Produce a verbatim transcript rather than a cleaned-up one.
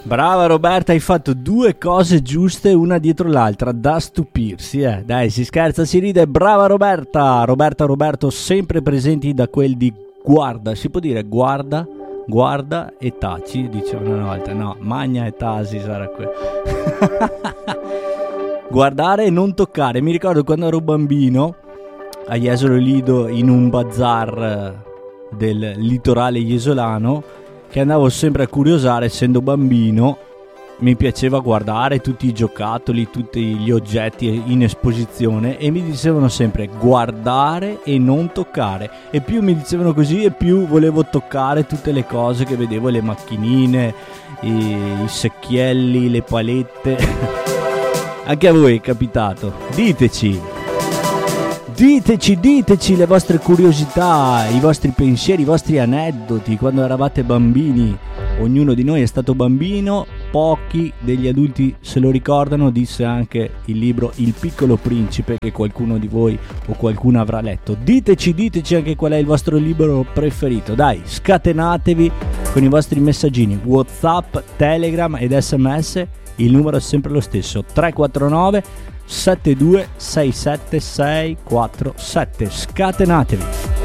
Brava Roberta, hai fatto due cose giuste una dietro l'altra, da stupirsi, eh. Dai, si scherza, si ride. Brava Roberta. Roberta, Roberto, sempre presenti da quel di guarda, si può dire guarda, guarda e taci, dicevano una volta. No, magna e tasi sarà quello. Guardare e non toccare. Mi ricordo quando ero bambino a Jesolo Lido, in un bazar del litorale iesolano, che andavo sempre a curiosare. Essendo bambino mi piaceva guardare tutti i giocattoli, tutti gli oggetti in esposizione, e mi dicevano sempre guardare e non toccare, e più mi dicevano così e più volevo toccare tutte le cose che vedevo, le macchinine, i, i secchielli, le palette. Anche a voi è capitato? Diteci Diteci, diteci le vostre curiosità, i vostri pensieri, i vostri aneddoti quando eravate bambini. Ognuno di noi è stato bambino, pochi degli adulti se lo ricordano, disse anche il libro Il Piccolo Principe, che qualcuno di voi o qualcuno avrà letto. Diteci, diteci anche qual è il vostro libro preferito. Dai, scatenatevi con i vostri messaggini WhatsApp, Telegram ed sms. Il numero è sempre lo stesso, tre quattro nove sette due sei sette sei quattro sette. Scatenatevi.